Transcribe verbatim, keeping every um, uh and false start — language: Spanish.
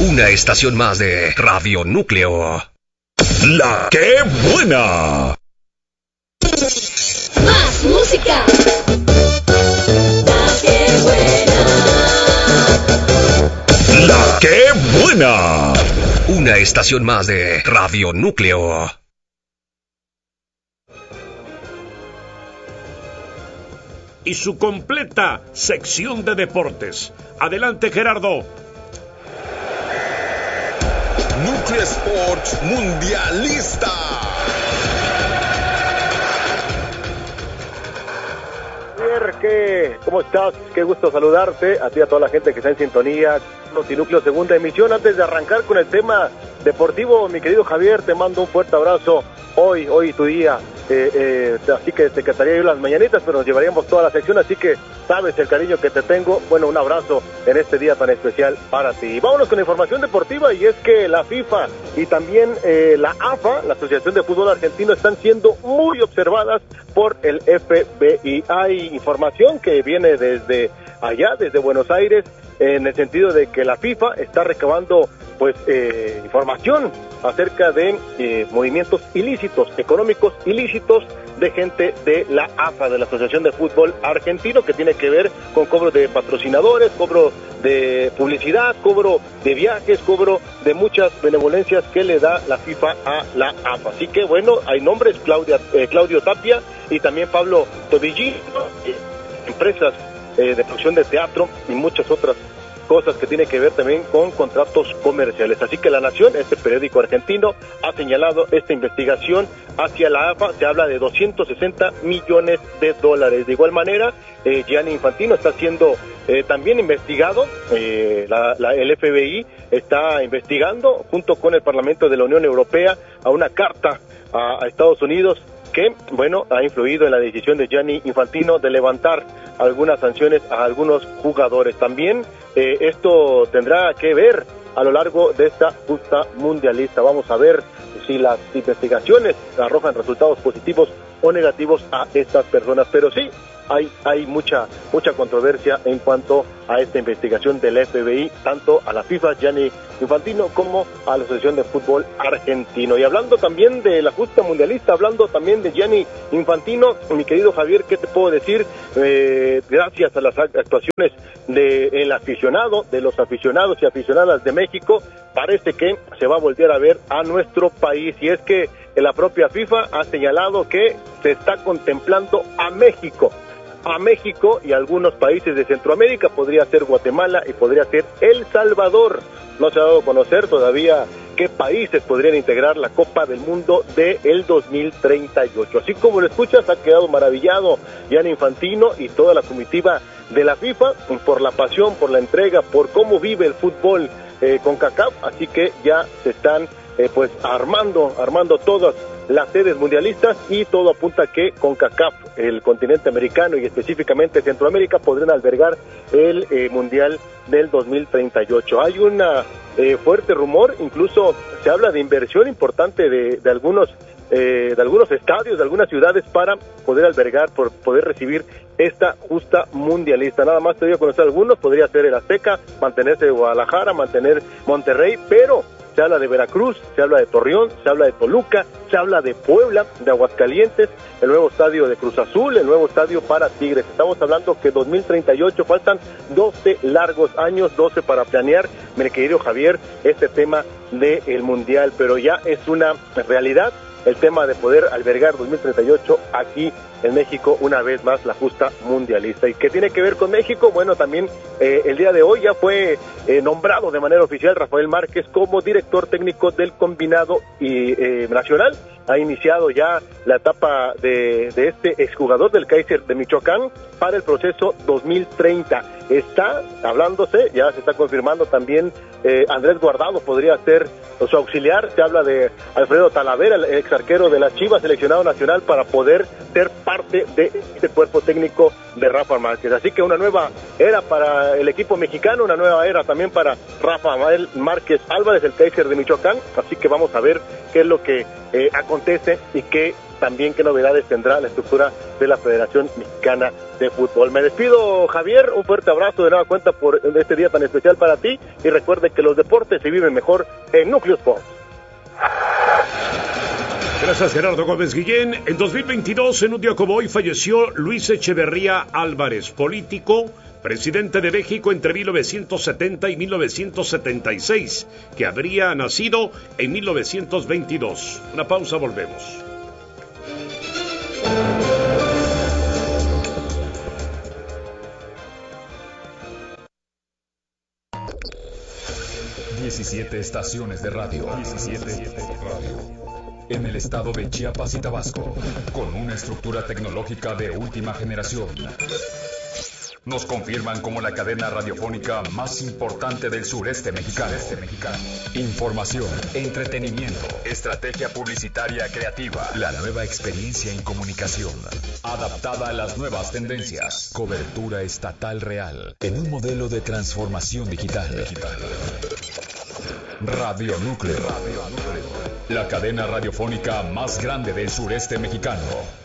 Una estación más de Radio Núcleo. La que buena. Más música. La que buena. La que buena. Una estación más de Radio Núcleo. Y su completa sección de deportes. Adelante, Gerardo. Núcleo Sports Mundialista. ¿Qué? ¿Cómo estás? Qué gusto saludarte, a ti y a toda la gente que está en sintonía. Notinúcleo, segunda emisión. Antes de arrancar con el tema deportivo, mi querido Javier, te mando un fuerte abrazo. Hoy, hoy tu día, eh, eh, así que te cantaría yo las mañanitas, pero nos llevaríamos toda la sección, así que sabes el cariño que te tengo. Bueno, un abrazo en este día tan especial para ti. Vámonos con la información deportiva, y es que la FIFA y también eh, la A F A, la Asociación de Fútbol Argentino, están siendo muy observadas por el F B I. Hay información que viene desde allá, desde Buenos Aires, en el sentido de que la FIFA está recabando pues eh, información acerca de eh, movimientos ilícitos, económicos ilícitos de gente de la A F A, de la Asociación de Fútbol Argentino, que tiene que ver con cobro de patrocinadores, cobro de publicidad, cobro de viajes, cobro de muchas benevolencias que le da la FIFA a la A F A. Así que bueno, hay nombres, Claudia, eh, Claudio Tapia y también Pablo Tobillí, eh, empresas eh, de producción de teatro y muchas otras cosas que tienen que ver también con contratos comerciales. Así que La Nación, este periódico argentino, ha señalado esta investigación hacia la A F A. Se habla de doscientos sesenta millones de dólares. De igual manera, eh, Gianni Infantino está siendo eh, también investigado. Eh, la, la, el F B I está investigando junto con el Parlamento de la Unión Europea a una carta a, a Estados Unidos que, bueno, ha influido en la decisión de Gianni Infantino de levantar algunas sanciones a algunos jugadores. También eh, esto tendrá que ver a lo largo de esta justa mundialista. Vamos a ver si las investigaciones arrojan resultados positivos o negativos a estas personas, pero sí hay hay mucha mucha controversia en cuanto a esta investigación del F B I, tanto a la FIFA, Gianni Infantino, como a la Asociación de Fútbol Argentino. Y hablando también de la justa mundialista, hablando también de Gianni Infantino, mi querido Javier, ¿qué te puedo decir? Eh, gracias a las actuaciones del aficionado, de los aficionados y aficionadas de México, parece que se va a volver a ver a nuestro país, y es que la propia FIFA ha señalado que se está contemplando a México, a México y a algunos países de Centroamérica, podría ser Guatemala y podría ser El Salvador. No se ha dado a conocer todavía qué países podrían integrar la Copa del Mundo del dos mil treinta y ocho. Así como lo escuchas, ha quedado maravillado Gianni Infantino y toda la comitiva de la FIFA por la pasión, por la entrega, por cómo vive el fútbol eh, con CONCACAF. Así que ya se están eh, pues armando, armando todas las sedes mundialistas, y todo apunta que CONCACAF, el continente americano y específicamente Centroamérica, podrían albergar el eh, Mundial del dos mil treinta y ocho. Hay un eh, fuerte rumor, incluso se habla de inversión importante de, de algunos eh, de algunos estadios, de algunas ciudades, para poder albergar, por poder recibir esta justa mundialista. Nada más te doy a conocer algunos: podría ser el Azteca, mantenerse Guadalajara, mantener Monterrey, pero se habla de Veracruz, se habla de Torreón, se habla de Toluca, se habla de Puebla, de Aguascalientes, el nuevo estadio de Cruz Azul, el nuevo estadio para Tigres. Estamos hablando que dos mil treinta y ocho, faltan doce largos años, doce para planear, mi querido Javier, este tema del Mundial, pero ya es una realidad el tema de poder albergar dos mil treinta y ocho aquí en México, una vez más la justa mundialista. ¿Y qué tiene que ver con México? Bueno, también eh, el día de hoy ya fue eh, nombrado de manera oficial Rafael Márquez como director técnico del combinado y, eh, nacional. Ha iniciado ya la etapa de, de este exjugador del Kaiser de Michoacán para el proceso dos mil treinta. Está hablándose, ya se está confirmando también, eh, Andrés Guardado podría ser su auxiliar. Se habla de Alfredo Talavera, el ex arquero de las Chivas, seleccionado nacional, para poder ser parte de este cuerpo técnico de Rafa Márquez. Así que una nueva era para el equipo mexicano, una nueva era también para Rafael Márquez Álvarez, el Kaiser de Michoacán. Así que vamos a ver qué es lo que eh, acontece y qué también qué novedades tendrá la estructura de la Federación Mexicana de Fútbol. Me despido, Javier, un fuerte abrazo de nueva cuenta por este día tan especial para ti, y recuerde que los deportes se viven mejor en Núcleo Sports. Gracias, Gerardo Gómez Guillén. En dos mil veintidós, en un día como hoy, falleció Luis Echeverría Álvarez, político, presidente de México entre mil novecientos setenta y mil novecientos setenta y seis, que habría nacido en mil novecientos veintidós. Una pausa, volvemos. diecisiete estaciones de radio. diecisiete radio. En el estado de Chiapas y Tabasco, con una estructura tecnológica de última generación. Nos confirman como la cadena radiofónica más importante del sureste mexicano. Información, entretenimiento, estrategia publicitaria creativa, la nueva experiencia en comunicación, adaptada a las nuevas tendencias, cobertura estatal real, en un modelo de transformación digital. Radio Núcleo, la cadena radiofónica más grande del sureste mexicano.